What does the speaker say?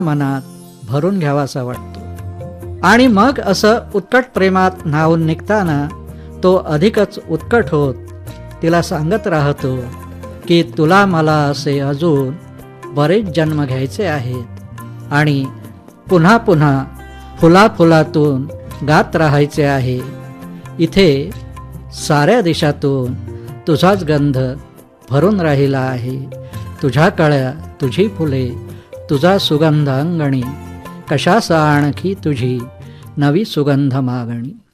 मनात भरून घ्यावासा वाटतो. आणि मग असं उत्कट प्रेमात न्हावून निघताना तो अधिकच उत्कट होत तिला सांगत राहतो की तुला मला असे अजून बरेच जन्म घ्यायचे आहेत आणि पुन्हा पुन्हा फुलाफुलातून गात राहायचे आहे. इथे साऱ्या दिशातून तुझाच गंध भरून राहिला आहे. तुझ्या कळ्या, तुझी फुले, तुझा सुगंध अंगणी, कशास आणखी तुझी नवी सुगंध मागणी.